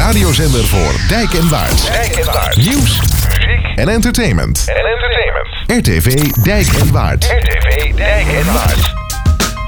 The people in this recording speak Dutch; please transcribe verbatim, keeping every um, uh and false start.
radiozender voor Dijk en Waard. Dijk en Waard. Nieuws, Muziek en entertainment. en entertainment. R T V Dijk en Waard. R T V Dijk en Waard.